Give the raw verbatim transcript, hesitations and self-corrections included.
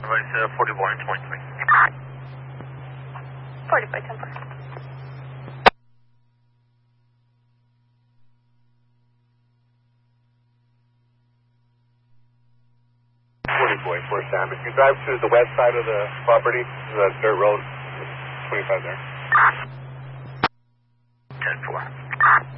Advice uh, forty-four and twenty-three. forty-four, ten four. forty-four, four Sam. If you drive to the west side of the property, the dirt road, twenty-five there. ten four.